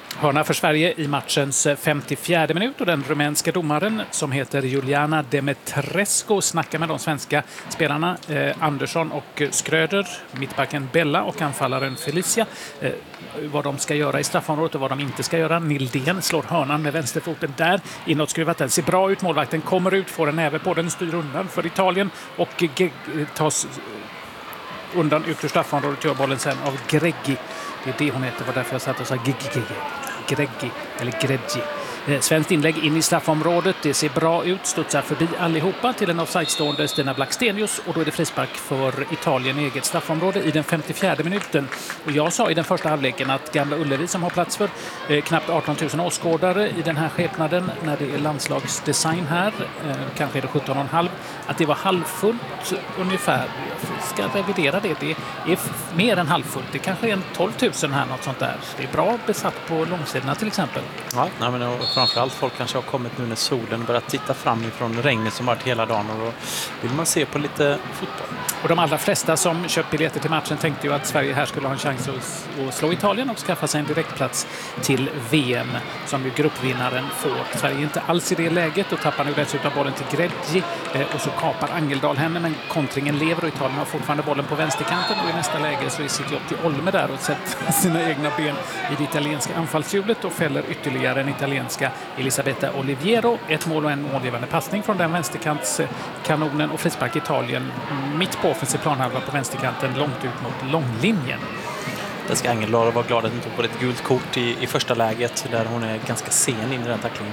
Hörna för Sverige i matchens 54 minut och den rumänska domaren som heter Juliana Demetrescu snackar med de svenska spelarna Andersson och Skröder, mittbacken Bella och anfallaren Felicia. Vad de ska göra i straffområdet och vad de inte ska göra. Nildén slår hörnan med vänsterfoten där. Inåtskruvat, den ser bra ut. Målvakten kommer ut, får en näve på den, styr undan för Italien och tas undan ut ur straffområdet, gör bollen sen av Greggi. Det är det hon heter, var därför jag satt och sa Greggi eller Greggi. Svenskt inlägg in i straffområdet, det ser bra ut, studsar förbi allihopa till en offside-stående Stina Blackstenius och då är det frispark för Italien i eget straffområde i den 54 minuten. Och jag sa i den första halvleken att Gamla Ullevi som har plats för knappt 18 000 åskådare i den här skepnaden när det är landslagsdesign här, kanske är det 17,5, att det var halvfullt ungefär. Jag ska revidera det, det är mer än halvfullt, det kanske är en 12 000 här, något sånt där. Det är bra besatt på långsidorna till exempel. Ja, nej, men framförallt folk kanske har kommit nu när solen börjar titta fram ifrån regnet som varit hela dagen och då vill man se på lite fotboll. Och de allra flesta som köpt biljetter till matchen tänkte ju att Sverige här skulle ha en chans att slå Italien och skaffa sig en direktplats till VM som ju gruppvinnaren får. Sverige är inte alls i det läget och tappar nu dessutom bollen till Greggi och så kapar Angeldal henne, men kontringen lever och Italien har fortfarande bollen på vänsterkanten och i nästa läge så är sitt jobb till Olme där och sätter sina egna ben i det italienska anfallshjulet och fäller ytterligare en italienska Elisabetta Oliviero. Ett mål och en målgivande passning från den vänsterkantskanonen och frispark Italien mitt på offensiv planhalva på vänsterkanten långt ut mot långlinjen. Det ska Angeldal vara glad att hon tog på ett gult kort i första läget där hon är ganska sen in i den tacklingen.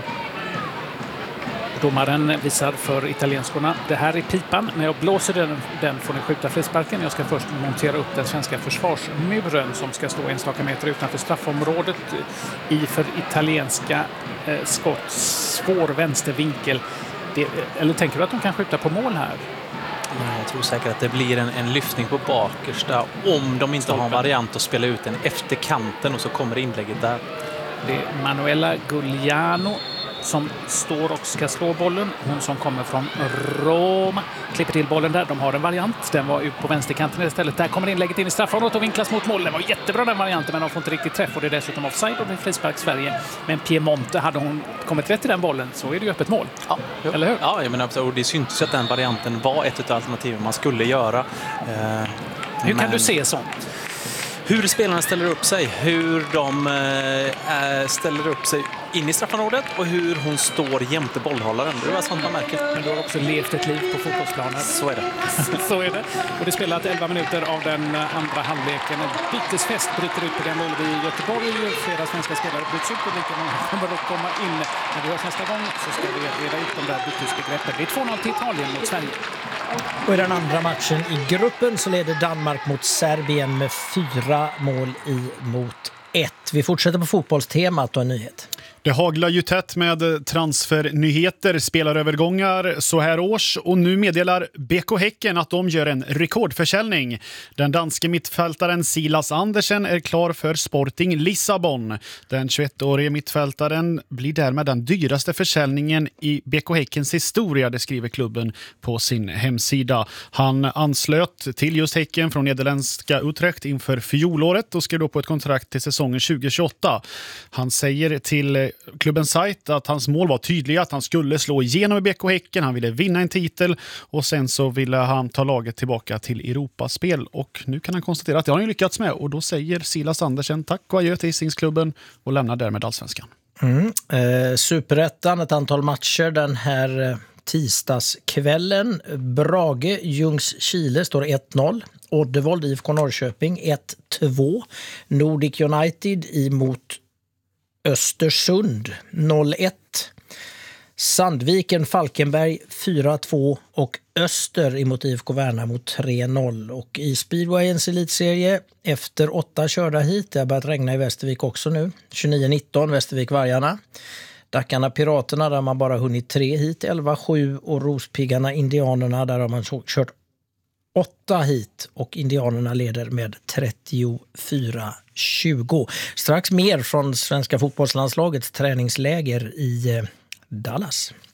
Domaren visar för italienskorna. Det här är pipan. När jag blåser den får ni skjuta frisparken. Jag ska först montera upp den svenska försvarsmuren som ska stå enstaka meter utanför straffområdet i för italienska skott. Svår vänstervinkel. Eller tänker du att de kan skjuta på mål här? Jag tror säkert att det blir en lyftning på bakersta om de inte har en variant att spela ut den efter kanten och så kommer inlägget där. Det är Manuela Gugliano som står och ska slå bollen. Hon som kommer från Roma klipper till bollen där. De har en variant. Den var ut på vänsterkanten istället. Där kommer inlägget in i straffområdet och vinklas mot mål. Det var jättebra den varianten, men de får inte riktigt träff och det är dessutom offside och det är frispark Sverige. Men Piemonte, hade hon kommit rätt i den bollen så är det ju öppet mål. Ja, eller hur? Ja, men absolut. Det syntes att den varianten var ett av alternativen man skulle göra. Hur kan du se sånt? Hur spelarna ställer upp sig, hur de ställer upp sig in i straffområdet och hur hon står jämte bollhållaren. Det var sånt man märker. Men du har också levt ett liv på fotbollsplanen. Så är det. Så är det. Och det spelat 11 minuter av den andra halvleken. En bytesfest bryter ut på Gamla Ullevi i Göteborg. Flera svenska spelare byts ut och lika många kommer att komma in. När vi hörs nästa gång så ska vi reda ut de där bytesbegreppen. Det är 2-0 till Italien mot Sverige. Och i den andra matchen i gruppen så leder Danmark mot Serbien med 4 mål mot 1. Vi fortsätter på fotbollstemat och en nyhet. Det haglar ju tätt med transfernyheter, spelarövergångar så här års och nu meddelar BK Häcken att de gör en rekordförsäljning. Den danske mittfältaren Silas Andersen är klar för Sporting Lissabon. Den 21-årige mittfältaren blir därmed den dyraste försäljningen i BK Häckens historia, det skriver klubben på sin hemsida. Han anslöt till just Häcken från nederländska Utrecht inför fjolåret och skrev då på ett kontrakt till säsongen 2028. Han säger till klubbens sajt att hans mål var tydliga, att han skulle slå igenom i BK Häcken, han ville vinna en titel och sen så ville han ta laget tillbaka till Europaspel och nu kan han konstatera att det har han lyckats med och då säger Silas Andersen tack och adjö till Hisingsklubben och lämnar därmed Allsvenskan. Superettan, ett antal matcher den här tisdagskvällen. Brage, Ljungskile står 1-0. Oddevold, IFK Norrköping 1-2. Nordic United emot Östersund 0-1. Sandviken, Falkenberg 4-2 och Öster emot IFK Värnamo 3-0. Och i Speedwayens elitserie efter 8 körda hit, det har börjat regna i Västervik också nu, 29-19 Västervik-Vargarna. Dackarna Piraterna där har man bara hunnit 3 hit, 11-7 och Rospiggarna Indianerna där har man kört 8 hit och Indianerna leder med 34-20. Strax mer från svenska fotbollslandslagets träningsläger i Dallas.